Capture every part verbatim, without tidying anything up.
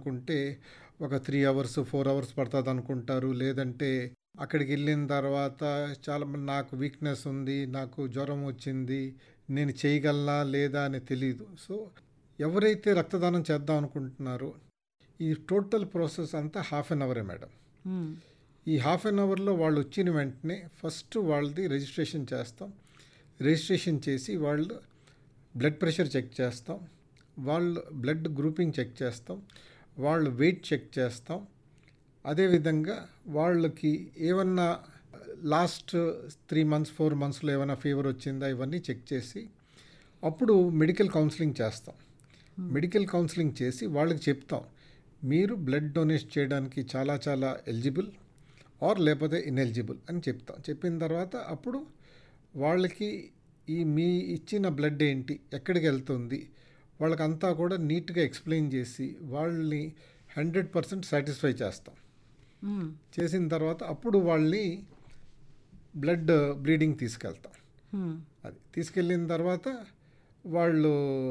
అనుకుంటే ఒక three hours four hours పడుతుంది అనుకుంటారు. లేదంటే అక్కడికి వెళ్ళిన తర్వాత చాలా మంది నాకు వీక్నెస్ ఉంది, నాకు జ్వరం వచ్చింది, నేను చేయగలనా లేదా అని తెలియదు. సో ఎవరైతే రక్తదానం చేద్దాం అనుకుంటున్నారో ఈ టోటల్ ప్రాసెస్ అంతా హాఫ్ అన్ అవరే మేడం. మ్మ్. ఈ హాఫ్ అన్ అవర్లో వాళ్ళు వచ్చిన వెంటనే ఫస్ట్ వాళ్ళది రిజిస్ట్రేషన్ చేస్తాం. రిజిస్ట్రేషన్ చేసి వాళ్ళు బ్లడ్ ప్రెషర్ చెక్ చేస్తాం, వాళ్ళు బ్లడ్ గ్రూపింగ్ చెక్ చేస్తాం, వాళ్ళు వెయిట్ చెక్ చేస్తాం. అదేవిధంగా వాళ్ళకి ఏమన్నా లాస్ట్ త్రీ మంత్స్ ఫోర్ మంత్స్లో ఏమైనా ఫీవర్ వచ్చిందా ఇవన్నీ చెక్ చేసి అప్పుడు మెడికల్ కౌన్సిలింగ్ చేస్తాం. మెడికల్ కౌన్సిలింగ్ చేసి వాళ్ళకి చెప్తాం మీరు బ్లడ్ డొనేట్ చేయడానికి చాలా చాలా ఎలిజిబుల్ ఆర్ లేకపోతే ఇన్ఎలిజిబుల్ అని చెప్తాం. చెప్పిన తర్వాత అప్పుడు వాళ్ళకి ఈ మీ ఇచ్చిన బ్లడ్ ఏంటి, ఎక్కడికి వెళ్తుంది, వాళ్ళకంతా కూడా నీట్గా ఎక్స్ప్లెయిన్ చేసి వాళ్ళని హండ్రెడ్ పర్సెంట్ సాటిస్ఫై చేస్తాం. మ్మ్. చేసిన తర్వాత అప్పుడు వాళ్ళని బ్లడ్ బ్లీడింగ్ తీసుకెళ్తాం. మ్మ్. అది తీసుకెళ్ళిన తర్వాత వాళ్ళు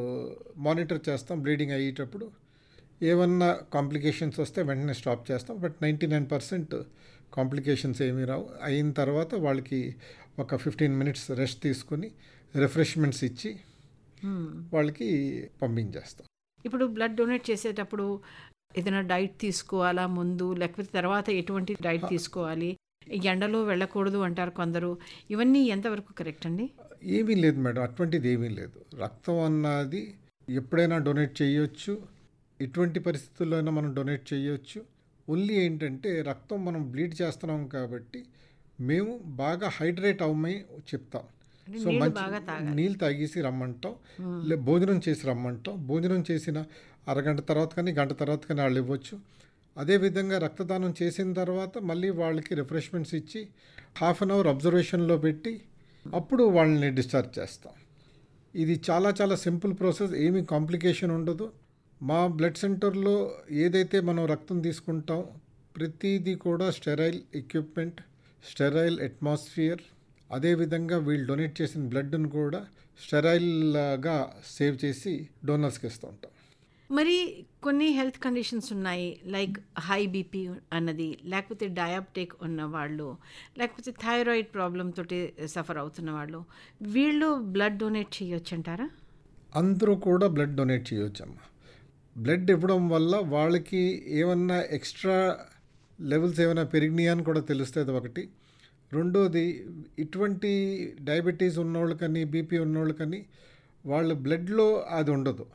మానిటర్ చేస్తాం. బ్లీడింగ్ అయ్యేటప్పుడు ఏమన్నా కాంప్లికేషన్స్ వస్తే వెంటనే స్టాప్ చేస్తాం. But ninety nine percent complications ఏమీ రావు. అయిన తర్వాత వాళ్ళకి ఒక ఫిఫ్టీన్ మినిట్స్ రెస్ట్ తీసుకుని రిఫ్రెష్మెంట్స్ ఇచ్చి మ్మ్. వాళ్ళకి పంపించేస్తాం. ఇప్పుడు బ్లడ్ డొనేట్ చేసేటప్పుడు ఏదైనా డైట్ తీసుకోవాలా ముందు, లేకపోతే తర్వాత ఎటువంటి డైట్ తీసుకోవాలి, ఎండలో వెళ్ళకూడదు అంటారు కొందరు, ఇవన్నీ ఎంతవరకు కరెక్ట్ అండి? ఏమీ లేదు మేడం, అటువంటిది ఏమీ లేదు. రక్తం అన్నది ఎప్పుడైనా డొనేట్ చేయొచ్చు, ఎటువంటి పరిస్థితుల్లో అయినా మనం డొనేట్ చేయొచ్చు. ఓన్లీ ఏంటంటే రక్తం మనం బ్లీడ్ చేస్తున్నాం కాబట్టి మేము బాగా హైడ్రేట్ అవ్వమని చెప్తాం. అంటే సో నీళ్ళు మంచి బాగా తాగాలి. నీళ్ళు తాగేసి రమ్మంటాం, లే భోజనం చేసి రమ్మంటాం. భోజనం చేసిన అరగంట తర్వాత కానీ గంట తర్వాత కానీ వాళ్ళు ఇవ్వచ్చు. అదేవిధంగా రక్తదానం చేసిన తర్వాత మళ్ళీ వాళ్ళకి రిఫ్రెష్మెంట్స్ ఇచ్చి హాఫ్ అన్ అవర్ అబ్జర్వేషన్లో పెట్టి అప్పుడు వాళ్ళని డిశ్చార్జ్ చేస్తాం. ఇది చాలా చాలా సింపుల్ ప్రాసెస్, ఏమీ కాంప్లికేషన్ ఉండదు. మా బ్లడ్ సెంటర్లో ఏదైతే మనం రక్తం తీసుకుంటాం ప్రతిదీ కూడా స్టెరైల్ ఎక్విప్మెంట్, స్టెరైల్ అట్మాస్ఫియర్, అదేవిధంగా వీళ్ళు డొనేట్ చేసిన బ్లడ్ను కూడా స్టెరైల్గా సేవ్ చేసి డోనర్స్కి ఇస్తూ ఉంటాం. మరి కొన్ని హెల్త్ కండిషన్స్ ఉన్నాయి, లైక్ హై బీపీ అన్నది, లేకపోతే డయాబెటిక్ ఉన్నవాళ్ళు, లేకపోతే థైరాయిడ్ ప్రాబ్లం తోటి సఫర్ అవుతున్న వాళ్ళు, వీళ్ళు బ్లడ్ డొనేట్ చేయొచ్చు అంటారా? అందరూ కూడా బ్లడ్ డొనేట్ చేయొచ్చమ్మా. బ్లడ్ ఇవ్వడం వల్ల వాళ్ళకి ఏమన్నా ఎక్స్ట్రా లెవెల్స్ ఏమైనా పెరిగినాయి అని కూడా తెలుస్తుంది ఒకటి. రెండోది ఇటువంటి డయాబెటీస్ ఉన్నోళ్ళకని బీపీ ఉన్నోళ్ళకని వాళ్ళ బ్లడ్లో అది ఉండదు.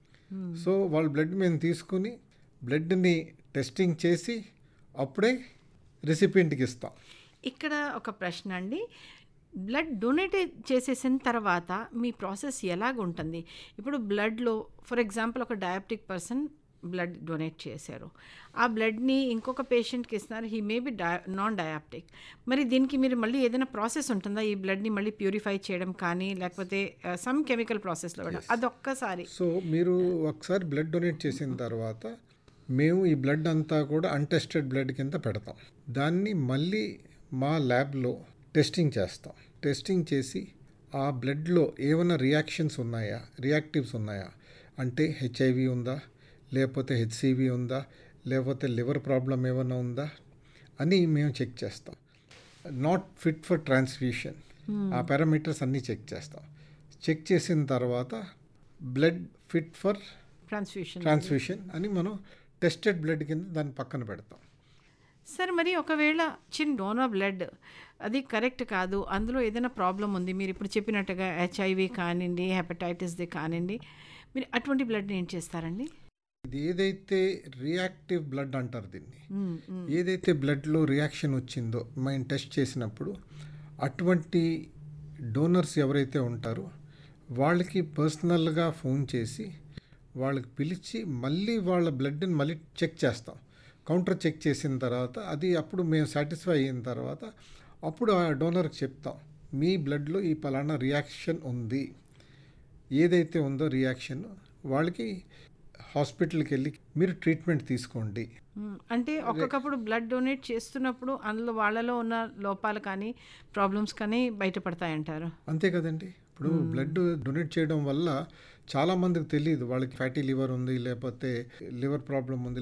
సో వాళ్ళ బ్లడ్ మేము తీసుకుని బ్లడ్ని టెస్టింగ్ చేసి అప్పుడే రెసిపియంట్కి ఇస్తాం. ఇక్కడ ఒక ప్రశ్న అండి, బ్లడ్ డొనేట్ చేసేసిన తర్వాత మీ ప్రాసెస్ ఎలాగుంటుంది? ఇప్పుడు బ్లడ్లో ఫర్ ఎగ్జాంపుల్ ఒక డయాబెటిక్ పర్సన్ బ్లడ్ డొనేట్ చేశారు, ఆ బ్లడ్ని ఇంకొక పేషెంట్కి ఇస్తున్నారు, he may be dia non diabetic. మరి దీనికి మీరు మళ్ళీ ఏదైనా ప్రాసెస్ ఉంటుందా ఈ బ్లడ్ని మళ్ళీ ప్యూరిఫై చేయడం కానీ, లేకపోతే సమ్ కెమికల్ ప్రాసెస్లో కూడా అదొక్కసారి? సో మీరు ఒకసారి బ్లడ్ డొనేట్ చేసిన తర్వాత మేము ఈ బ్లడ్ అంతా కూడా అన్టెస్టెడ్ బ్లడ్ కింద పెడతాం. దాన్ని మళ్ళీ మా ల్యాబ్లో టెస్టింగ్ చేస్తాం. టెస్టింగ్ చేసి ఆ బ్లడ్లో ఏమైనా రియాక్షన్స్ ఉన్నాయా, రియాక్టివ్స్ ఉన్నాయా, అంటే హెచ్ఐవి ఉందా, లేకపోతే హెచ్సివి ఉందా, లేకపోతే లివర్ ప్రాబ్లం ఏమైనా ఉందా అని మేము చెక్ చేస్తాం. నాట్ ఫిట్ ఫర్ ట్రాన్స్ఫ్యూషన్, ఆ పారామీటర్స్ అన్నీ చెక్ చేస్తాం. చెక్ చేసిన తర్వాత blood fit for transfusion transfusion అని మనం టెస్టెడ్ బ్లడ్ కింద దాన్ని పక్కన పెడతాం. సార్, మరి ఒకవేళ చిన్న డోనర్ బ్లడ్ అది కరెక్ట్ కాదు, అందులో ఏదైనా ప్రాబ్లం ఉంది, మీరు ఇప్పుడు చెప్పినట్టుగా హెచ్ఐవి కానివ్వండి, హెపటైటిస్ది కానివ్వండి, మీరు అటువంటి బ్లడ్ని ఏం చేస్తారండి? ఇది ఏదైతే రియాక్టివ్ బ్లడ్ అంటారు దీన్ని, మ్మ్, మ్మ్. ఏదైతే బ్లడ్లో రియాక్షన్ వచ్చిందో మేము టెస్ట్ చేసినప్పుడు అటువంటి డోనర్స్ ఎవరైతే ఉంటారో వాళ్ళకి పర్సనల్గా ఫోన్ చేసి వాళ్ళకి పిలిచి మళ్ళీ వాళ్ళ బ్లడ్ని మళ్ళీ చెక్ చేస్తాం. కౌంటర్ చెక్ చేసిన తర్వాత అది అప్పుడు మేము సాటిస్ఫై అయిన తర్వాత అప్పుడు ఆ డోనర్కి చెప్తాం మీ బ్లడ్లో ఈ పలానా రియాక్షన్ ఉంది. ఏదైతే ఉందో రియాక్షన్ వాళ్ళకి హాస్పిటల్కి వెళ్ళి మీరు ట్రీట్మెంట్ తీసుకోండి. మ్మ్. అంటే ఒక్కొక్కప్పుడు బ్లడ్ డొనేట్ చేస్తున్నప్పుడు అందులో వాళ్ళలో ఉన్న లోపాలు కానీ ప్రాబ్లమ్స్ కానీ బయటపడతాయంటారు. అంతే కదండి. ఇప్పుడు బ్లడ్ డొనేట్ చేయడం వల్ల చాలామందికి తెలియదు, వాళ్ళకి ఫ్యాటీ లివర్ ఉంది, లేకపోతే లివర్ ప్రాబ్లం ఉంది,